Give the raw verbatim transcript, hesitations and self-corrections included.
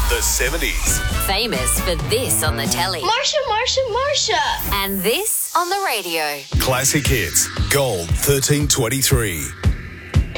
The seventies. Famous for this on the telly. Marsha, Marsha, Marsha. And this on the radio. Classic hits. Gold thirteen twenty-three.